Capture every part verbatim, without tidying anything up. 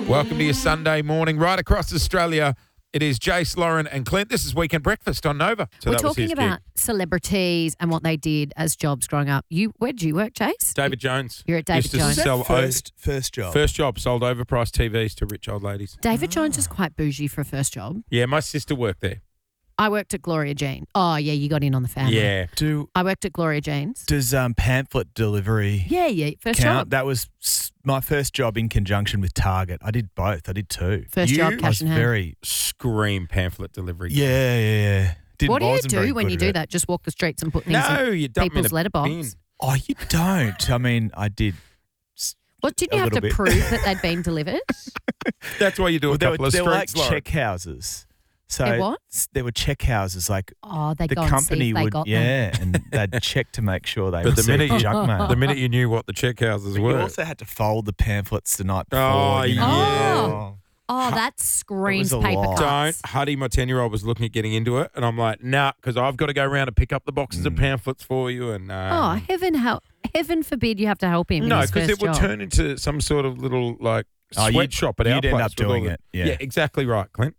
Welcome to your Sunday morning. Right across Australia, it is Jace, Lauren and Clint. This is Weekend Breakfast on Nova. So We're that was talking his about gig. celebrities and what they did as jobs growing up. You, where did you work, Jace? David Jones. You're at David used to Jones. Sell First, first job. First job, sold overpriced T Vs to rich old ladies. David Jones is quite bougie for a first job. Yeah, my sister worked there. I worked at Gloria Jean. Oh, yeah, you got in on the family. Yeah. Do I worked at Gloria Jean's. does um, pamphlet delivery Yeah, yeah, first count? job. That was s- my first job in conjunction with Target. I did both. I did two. First You- job, I cash was in hand. very Scream pamphlet delivery. yeah, yeah, yeah. Didn't, What do you wasn't very do when good you at do it. that? Just walk the streets and put things No, in you dump them in people's a letterbox? bin. Oh, you don't. I mean, I did. s- What, didn't A you have to little bit. prove that they'd been delivered? That's why you do a Well, there couple were, of there were like streets, Lauren. check houses. So They're what? s- there were check houses. Like Oh, they the go and see company if they would, got them. yeah, and they'd check to make sure they But the received minute you- junk mail. The minute you knew what the check houses But were. you also had to fold the pamphlets the night before. Oh, you know? yeah. Oh. Oh, that screams a paper lot. cuts. Don't. Huddy, my ten-year-old, was looking at getting into it, and I'm like, nah, because I've got to go around and pick up the boxes of Mm. pamphlets for you. And Oh, uh, heaven help! Heaven forbid you have to help him. no, in his because first it would job. turn into some sort of little like Oh, you'd- sweatshop at our you'd end place up with all doing the- it, yeah. exactly right, Clint.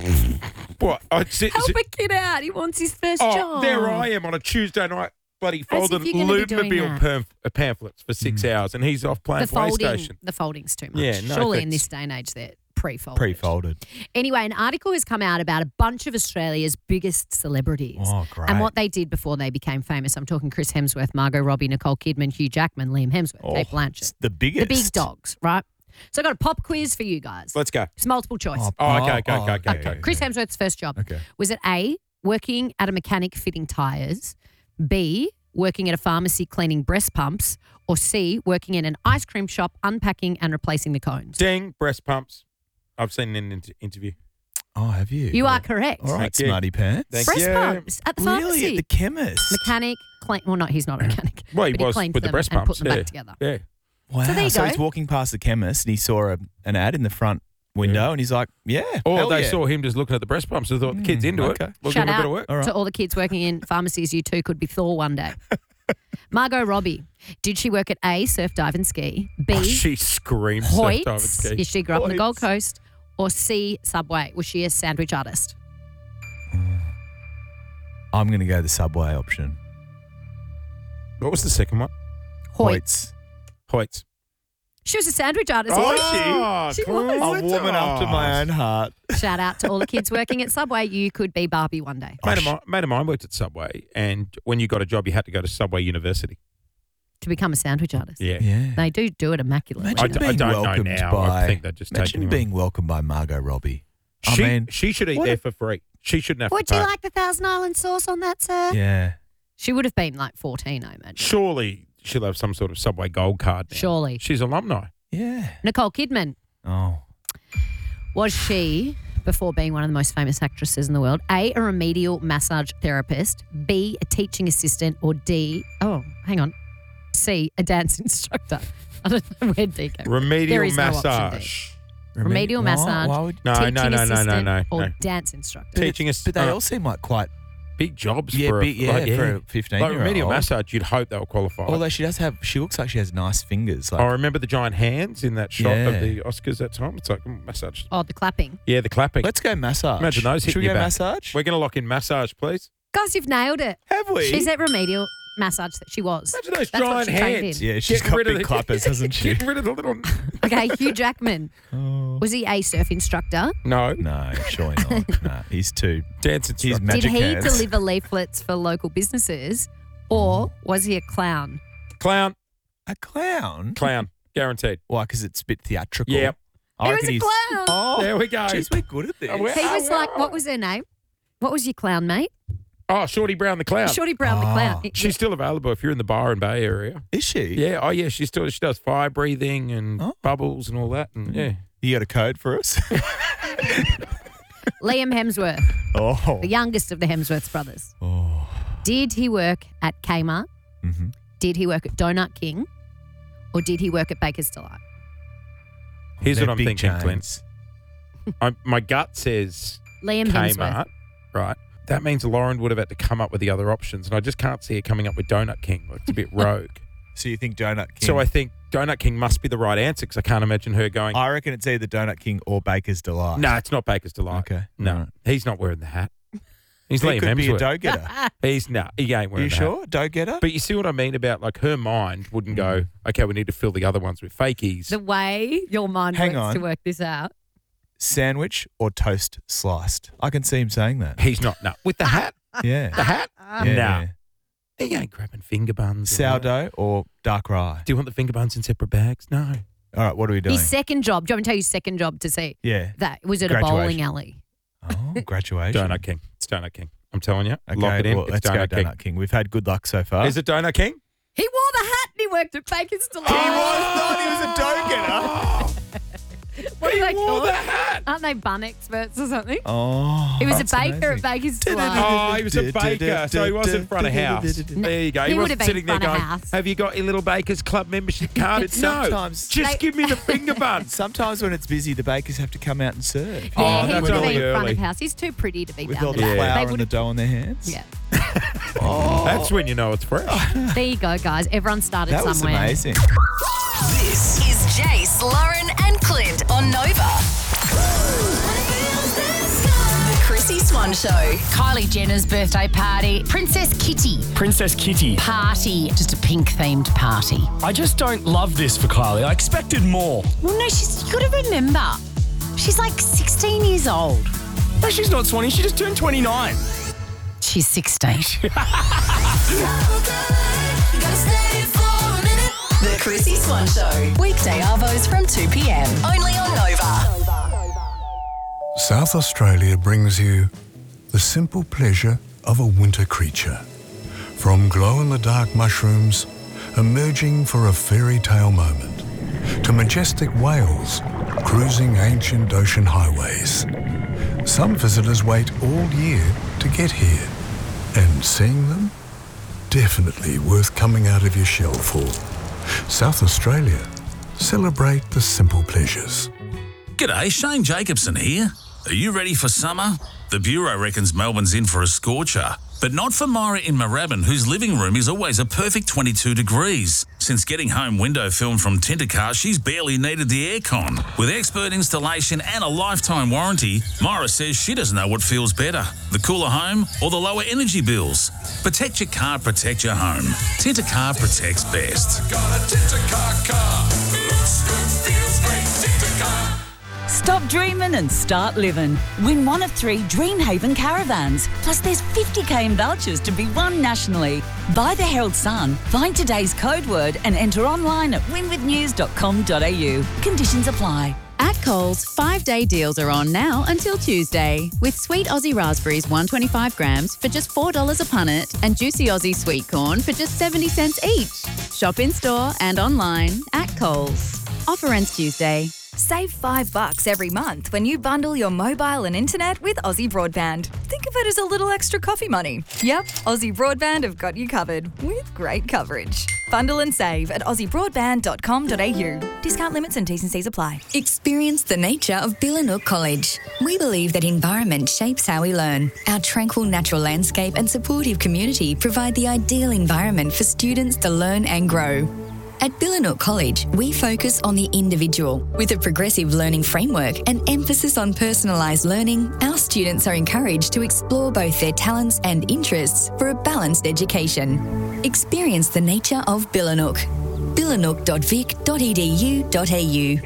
What? I'd sit, Help sit- a kid out. He wants his first oh, job. there I am on a Tuesday night, bloody As if folding you're gonna be doing Lubmobile that. pam- uh, pamphlets for six hours, and he's off playing The folding, PlayStation. the folding's too much. Yeah, no Surely in thanks. this day and age, they're pre-folded. Pre-folded. Anyway, an article has come out about a bunch of Australia's biggest celebrities Oh, great. and what they did before they became famous. I'm talking Chris Hemsworth, Margot Robbie, Nicole Kidman, Hugh Jackman, Liam Hemsworth, Oh, Kate Blanchett. it's the biggest. The big dogs, right? So I got a pop quiz for you guys. Let's go. It's multiple choice. Oh, Oh, okay, okay, oh, okay, okay, okay. okay. Chris Hemsworth's first job. Okay. Was it A, working at a mechanic fitting tyres, B, working at a pharmacy cleaning breast pumps, or C, working in an ice cream shop unpacking and replacing the cones? Ding, breast pumps. I've seen an inter- interview. Oh, have you? You are correct. All right, Thank you. smarty pants. Thank Breast you. pumps at the pharmacy. Really? At the chemist? Mechanic, clean. Well, not he's not a mechanic. Well, he but was cleans with the them breast and pumps. put them yeah. back together. Yeah. Wow. So there you go. he's walking past the chemist and he saw a, an ad in the front window Yeah. and he's like, yeah. Or hell they yeah. saw him just looking at the breast pumps and thought, the kid's into okay. it. We'll Shout give him a bit out of work. All right. to all the kids working in pharmacies. You too could be Thor one day. Margot Robbie. Did she work at A, surf, dive and ski? B, Oh, she screams. surf, dive, and Hoyts. ski. Yes, she grew up on the Gold Hoyts. Coast. Or C, Subway. Was she a sandwich artist? I'm going to go the Subway option. What was the second one? Hoyts. Hoyts. She was a sandwich artist. Oh, She cool. was. A woman after my own heart. Shout out to all the kids working at Subway. You could be Barbie one day. Mate of, mine, mate of mine worked at Subway, and when you got a job, you had to go to Subway University. To become a sandwich artist. Yeah. Yeah. They do do it immaculately. I Imagine d- I being don't know welcomed now. by. I think they're just imagine taking him being welcomed by Margot Robbie. I She, mean, she should eat what there a- for free. She shouldn't have Would to you pay. like the Thousand Island sauce on that, sir? yeah. She would have been like fourteen, I imagine. Surely she'll have some sort of Subway gold card now. Surely. She's alumni. Yeah. Nicole Kidman. Oh. Was she, before being one of the most famous actresses in the world, A, a remedial massage therapist, B, a teaching assistant, or D, oh, hang on, C, a dance instructor? I don't know where D came from. There Remedial is no option D. massage. Remedial Why- massage, Why would, No, teaching no, no, no, no, assistant, no, or no. dance instructor. Teaching us, but they uh, all seem like quite big jobs yeah, for, big, a, yeah, like, for a fifteen like year remedial old. massage. You'd hope they'll qualify. Although she does have, she looks like she has nice fingers. Like, I remember the giant hands in that shot Yeah. of the Oscars that time. It's like mm, massage. Oh, the clapping. Yeah, the clapping. let's go massage. Imagine those Should hitting we your go back. massage? We're going to lock in massage, please. Guys, you've nailed it. Have we? She's at remedial massage that she was. Imagine those That's what giant she trained hands. in. Yeah, she's Getting got rid of big the- clappers, hasn't she? Getting rid of the little. Okay, Hugh Jackman. Oh. Was he a surf instructor? No, No, surely not. nah, he's too. dance He's instructor. Magic Did he hands. deliver leaflets for local businesses, or was he a clown? Clown, A clown? clown, guaranteed. Why? Because it's a bit theatrical. Yep. I He reckon was a he's- clown. Oh, There we go. Jeez, we're good at this. Oh, we're- He was like, what was her name? What was your clown, mate? Oh, Shorty Brown the clown. Shorty Brown the Oh. clown. She's still available if you're in the Byron Bay area. Is she? Yeah. Oh, yeah. She still she does fire breathing and Oh. bubbles and all that. And yeah. You got a code for us? Liam Hemsworth, oh. the youngest of the Hemsworth brothers. Oh. Did he work at Kmart? Mm-hmm. Did he work at Donut King? Or did he work at Baker's Delight? Here's They're what I'm big thinking, Clint. chains. I, my gut says Liam Hemsworth. Kmart, right? That means Lauren would have had to come up with the other options, and I just can't see her coming up with Donut King. Like, it's a bit rogue. So you think Donut King? So I think Donut King must be the right answer because I can't imagine her going, I reckon it's either Donut King or Baker's Delight. no, it's not Baker's Delight. Okay. No, All right. he's not wearing the hat. He's He Liam could be a Hemsworth. dough getter. He's, no, he ain't Are wearing you the sure? hat. Dough getter? But you see what I mean about, like, her mind wouldn't go, okay, we need to fill the other ones with fakies. The way your mind Hang works on. to work this out. Sandwich or toast sliced? I can see him saying that. He's not, no. With the hat? Yeah. The hat? Yeah, no. yeah. He ain't grabbing finger buns. or whatever. Sourdough or dark rye? Do you want the finger buns in separate bags? No. All right, what are we doing? His second job. Do you want me to tell you his second job to see? Yeah. That was at a bowling Graduation. alley. Oh, graduation. Donut King. It's Donut King. I'm telling you. Okay, Lock it in. well, it's let's Donut go King. Donut King. We've had good luck so far. Is it Donut King? He wore the hat and he worked at Baker's Delight. He was not. He was a dough getter. What he are they wore called? the hat. Aren't they bun experts or something? Oh, He was that's a baker amazing. at Baker's Delight. Oh, he was a baker, so he wasn't front of house. There you go. He He, would wasn't have been sitting there front of going, house. have you got your little Baker's Club membership card? But no, sometimes- just They- give me the finger buns. Sometimes when it's busy, the bakers have to come out and serve. Yeah, Oh, he that's would have early, been front early. of house. He's too pretty to be With down all the the back. flour They and the would've- dough on their hands. Yeah. That's when you know it's fresh. There you go, guys. Everyone started That was somewhere. amazing. This is Jace, Lauren, and Clint on Nova. The Chrissy Swan Show. Kylie Jenner's birthday party. Princess Kitty Princess Kitty. party. Just a pink themed party. I just don't love this for Kylie. I expected more. Well, no, she's you got to remember, she's like sixteen years old. No, she's not Swanee. She just turned twenty-nine. She's sixteen. The Chrissy Swan Show. Weekday arvos from two p.m. Only on Nova. South Australia brings you the simple pleasure of a winter creature. From glow-in-the-dark mushrooms emerging for a fairy tale moment, to majestic whales cruising ancient ocean highways. Some visitors wait all year to get here, and seeing them, definitely worth coming out of your shell for. South Australia, celebrate the simple pleasures. G'day, Shane Jacobson here. Are you ready for summer? The Bureau reckons Melbourne's in for a scorcher. But not for Myra in Moorabbin, whose living room is always a perfect twenty-two degrees. Since getting home window film from Tintercar, she's barely needed the aircon. With expert installation and a lifetime warranty, Myra says she doesn't know what feels better, the cooler home or the lower energy bills. Protect your car, protect your home. Tintercar protects best. Got a Tintercar car. Looks good, feels great. Tintercar. Stop dreaming and start living. Win one of three Dreamhaven caravans. Plus there's fifty k in vouchers to be won nationally. Buy the Herald Sun, find today's code word and enter online at win with news dot com dot a u. Conditions apply. At Coles, five-day deals are on now until Tuesday. With sweet Aussie raspberries one hundred twenty-five grams for just four dollars a punnet and juicy Aussie sweet corn for just seventy cents each. Shop in-store and online at Coles. Offer ends Tuesday. Save five bucks every month when you bundle your mobile and internet with Aussie Broadband. Think of it as a little extra coffee money. Yep, Aussie Broadband have got you covered with great coverage. Bundle and save at aussie broadband dot com dot a u. Discount limits and T's and C's apply. Experience the nature of Billanook College. We believe that environment shapes how we learn. Our tranquil natural landscape and supportive community provide the ideal environment for students to learn and grow. At Billanook College, we focus on the individual. With a progressive learning framework and emphasis on personalised learning, our students are encouraged to explore both their talents and interests for a balanced education. Experience the nature of Billanook. billanook dot vic dot e d u dot a u.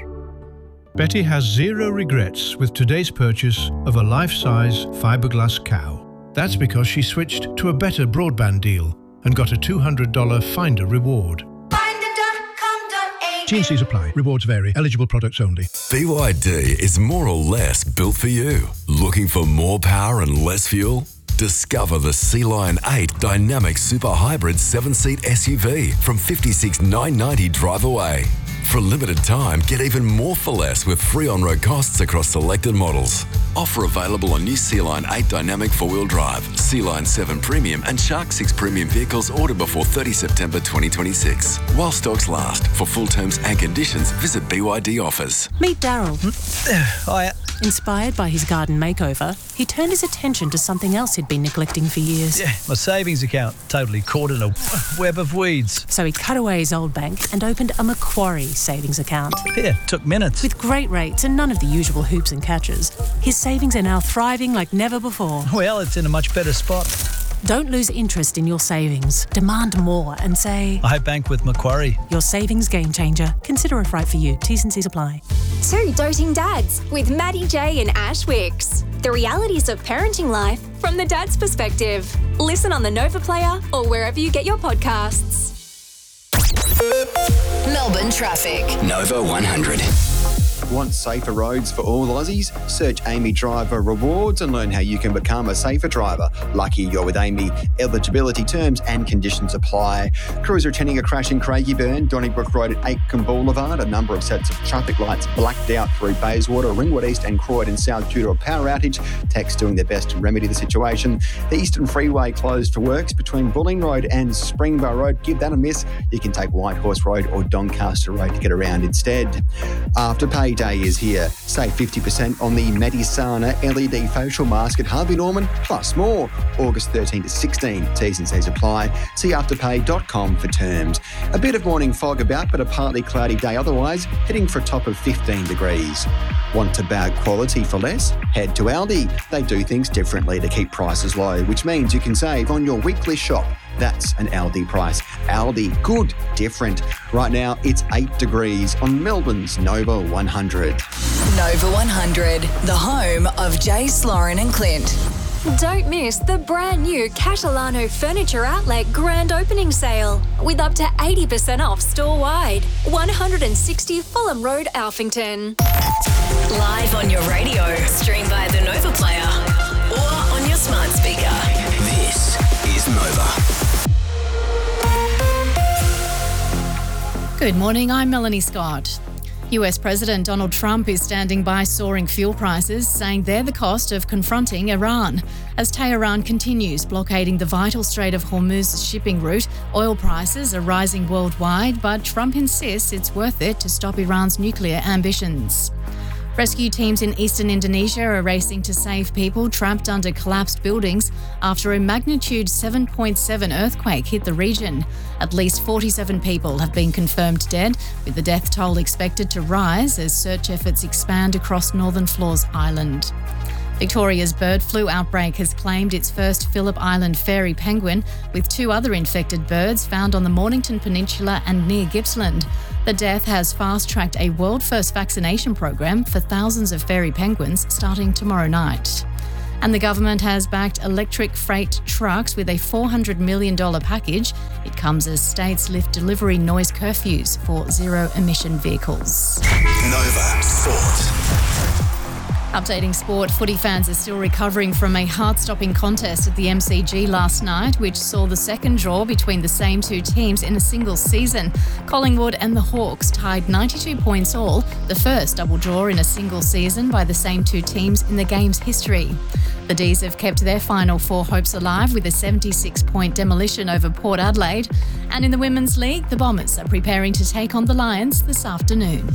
Betty has zero regrets with today's purchase of a life-size fiberglass cow. That's because she switched to a better broadband deal and got a two hundred dollars Finder reward. T and C's apply. Rewards vary. Eligible products only. B Y D is more or less built for you. Looking for more power and less fuel? Discover the Sea Lion eight Dynamic Super Hybrid seven-seat S U V from fifty-six thousand nine hundred ninety dollars drive away. For a limited time, get even more for less with free on-road costs across selected models. Offer available on new Sea Lion eight Dynamic four-wheel drive, Sea Lion seven Premium and Shark six Premium vehicles ordered before thirtieth September twenty twenty-six. While stocks last. For full terms and conditions, visit B Y D Offers. Meet Daryl. Hiya. Inspired by his garden makeover, he turned his attention to something else he'd been neglecting for years. Yeah, my savings account totally caught in a web of weeds. So he cut away his old bank and opened a Macquarie savings account. Yeah, took minutes. With great rates and none of the usual hoops and catches, his savings are now thriving like never before. Well, it's in a much better spot. Don't lose interest in your savings. Demand more and say, I bank with Macquarie. Your savings game changer. Consider if right for you. T's and C's apply. Two Doting Dads with Maddie J and Ash Wicks. The realities of parenting life from the dad's perspective. Listen on the Nova Player or wherever you get your podcasts. Melbourne traffic. Nova one hundred. Want safer roads for all Aussies? Search Amy Driver Rewards and learn how you can become a safer driver. Lucky you're with Amy. Eligibility terms and conditions apply. Crews are attending a crash in Craigieburn, Donnybrook Road at Aitken Boulevard. A number of sets of traffic lights blacked out through Bayswater, Ringwood East and Croydon South due to a power outage. Tech's doing their best to remedy the situation. The Eastern Freeway closed for works between Bulling Road and Springbar Road. Give that a miss. You can take Whitehorse Road or Doncaster Road to get around instead. After payday is here. Save fifty percent on the Medisana L E D facial mask at Harvey Norman, plus more. August thirteenth to sixteenth. T's and C's apply. See afterpay dot com for terms. A bit of morning fog about, but a partly cloudy day otherwise, heading for a top of fifteen degrees. Want to bag quality for less? Head to Aldi. They do things differently to keep prices low, which means you can save on your weekly shop. That's an Aldi price. Aldi, good, different. Right now, it's eight degrees on Melbourne's Nova one hundred. Nova one hundred, the home of Jace, Lauren and Clint. Don't miss the brand new Catalano Furniture Outlet grand opening sale with up to eighty percent off store-wide. one sixty Fulham Road, Alphington. Live on your radio, stream via the Nova Player or on your smart speaker. This is Nova. Good morning, I'm Melanie Scott. U S President Donald Trump is standing by soaring fuel prices, saying they're the cost of confronting Iran. As Tehran continues blockading the vital Strait of Hormuz shipping route, oil prices are rising worldwide, but Trump insists it's worth it to stop Iran's nuclear ambitions. Rescue teams in eastern Indonesia are racing to save people trapped under collapsed buildings after a magnitude seven point seven earthquake hit the region. At least forty-seven people have been confirmed dead, with the death toll expected to rise as search efforts expand across Northern Flores Island. Victoria's bird flu outbreak has claimed its first Phillip Island fairy penguin, with two other infected birds found on the Mornington Peninsula and near Gippsland. The death has fast-tracked a world-first vaccination program for thousands of fairy penguins starting tomorrow night. And the government has backed electric freight trucks with a four hundred million dollars package. It comes as states lift delivery noise curfews for zero-emission vehicles. Nova Sport. Updating sport, footy fans are still recovering from a heart-stopping contest at the M C G last night, which saw the second draw between the same two teams in a single season. Collingwood and the Hawks tied ninety-two points all, the first double draw in a single season by the same two teams in the game's history. The D's have kept their final four hopes alive with a seventy-six point demolition over Port Adelaide. And in the Women's League, the Bombers are preparing to take on the Lions this afternoon.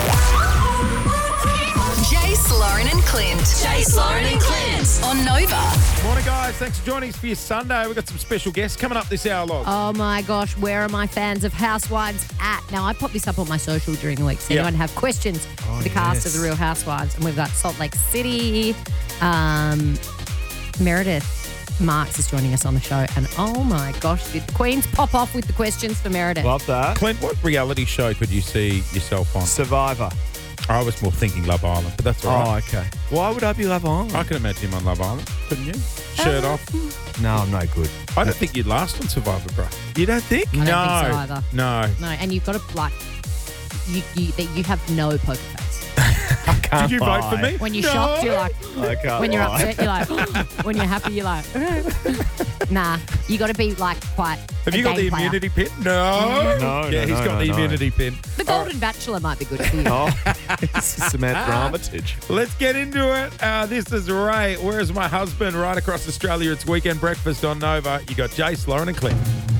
Jace, Lauren and Clint. Jace, Lauren and Clint on Nova. Morning, guys. Thanks for joining us for your Sunday. We've got some special guests coming up this hour, Log. Oh, my gosh. Where are my fans of Housewives at? Now, I pop this up on my social during the week. So Yeah. anyone have questions Oh, for the cast yes. of The Real Housewives? And we've got Salt Lake City. Um, Meredith Marks is joining us on the show. And oh, my gosh, did the Queens pop off with the questions for Meredith? Love that. Clint, what reality show could you see yourself on? Survivor. I was more thinking Love Island, but that's all right. Oh, okay. Why would I be Love Island? I can imagine him on Love Island, couldn't you? Shirt off. No, I'm no good. I don't think you'd last on Survivor, bro. You don't think? I don't no. think so either. No. No, and you've got to, like, you, you, that you have no poker face. I can't Did you vote for lie. me? When you're No. shocked, you're like, I can't when you're lie. upset, you're like, when you're happy, you're like, nah, you got to be like quite. Have a you got the game player. immunity pin? No. No, Yeah, no, he's no, got no, the no. immunity pin. The Golden Bachelor might be good for you. Oh, it's Samantha Armitage. Let's get into it. Uh, this is Ray. Where's my husband? Right across Australia. It's Weekend Breakfast on Nova. You got Jace, Lauren and Clint.